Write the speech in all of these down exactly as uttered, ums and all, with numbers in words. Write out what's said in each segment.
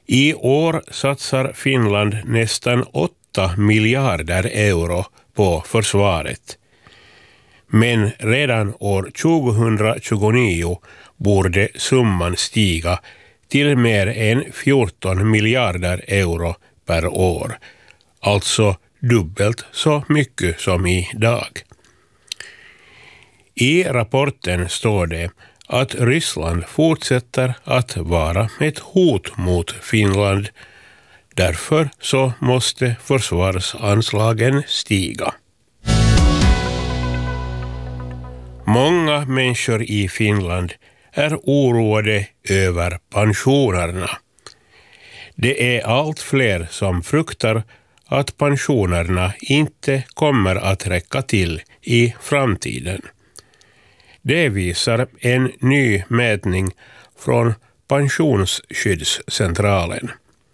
I år satsar Finland nästan åtta miljarder euro på försvaret. Men redan år tjugohundratjugonio borde summan stiga till mer än fjorton miljarder euro per år. Alltså dubbelt så mycket som idag. I rapporten står det att Ryssland fortsätter att vara ett hot mot Finland. Därför så måste försvarsanslagen stiga. Många människor i Finland är oroade över pensionerna. Det är allt fler som fruktar att pensionerna inte kommer att räcka till i framtiden. Det visar en ny mätning från Pensionsskyddscentralen.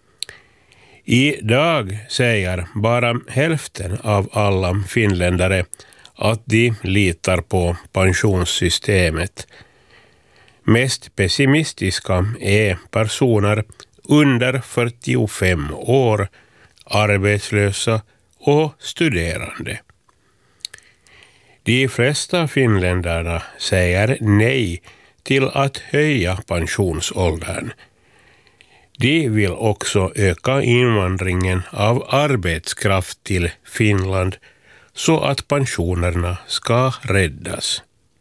Idag säger bara hälften av alla finländare att de litar på pensionssystemet. Mest pessimistiska är personer under fyrtiofem år, arbetslösa och studerande. De flesta finländarna säger nej till att höja pensionsåldern. De vill också öka invandringen av arbetskraft till Finland så att pensionerna ska räddas.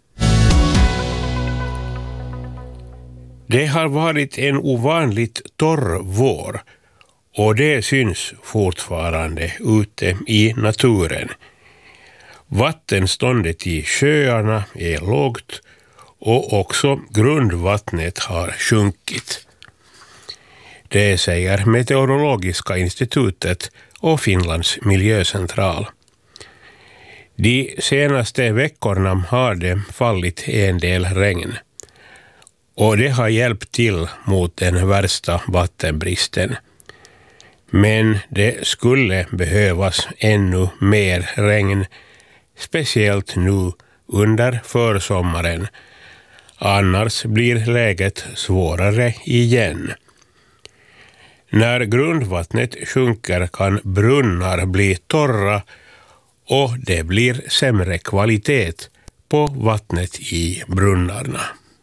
Det har varit en ovanligt torr vår och det syns fortfarande ute i naturen. Vattenståndet i sjöarna är lågt och också grundvattnet har sjunkit. Det säger Meteorologiska institutet och Finlands miljöcentral. De senaste veckorna har det fallit en del regn. Och det har hjälpt till mot den värsta vattenbristen. Men det skulle behövas ännu mer regn, speciellt nu under försommaren. Annars blir läget svårare igen. När grundvattnet sjunker kan brunnar bli torra och det blir sämre kvalitet på vattnet i brunnarna.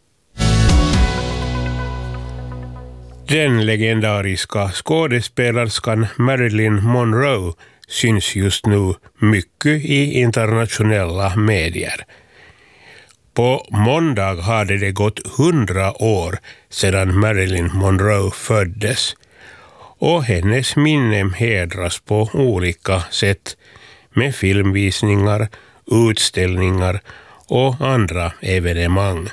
Den legendariska skådespelerskan Marilyn Monroe syns just nu mycket i internationella medier. På måndag hade det gått hundra år sedan Marilyn Monroe föddes och hennes minne hedras på olika sätt med filmvisningar, utställningar och andra evenemang.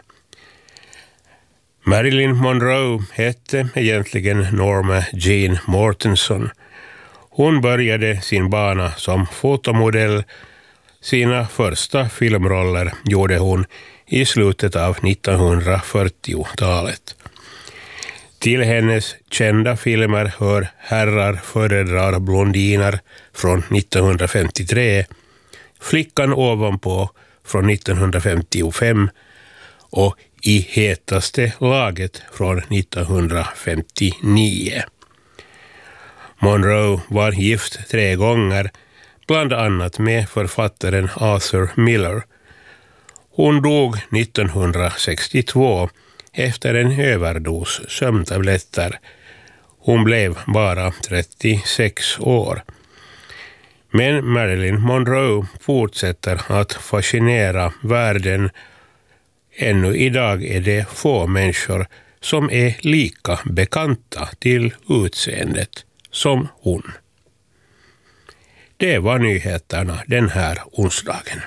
Marilyn Monroe hette egentligen Norma Jean Mortenson. Hon började sin bana som fotomodell. Sina första filmroller gjorde hon i slutet av nittonhundrafyrtiotalet. Till hennes kända filmer hör Herrar föredrar blondiner från nittonhundrafemtiotre, Flickan ovanpå från nittonhundrafemtiofem och I hetaste laget från nittonhundrafemtionio. Monroe var gift tre gånger, bland annat med författaren Arthur Miller. Hon dog nittonhundrasextiotvå efter en överdos sömntabletter. Hon blev bara trettiosex år. Men Marilyn Monroe fortsätter att fascinera världen. Ännu idag är det få människor som är lika bekanta till utseendet som hon. Det var nyheterna den här onsdagen.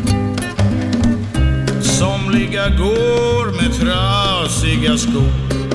Somliga går med trasiga skor,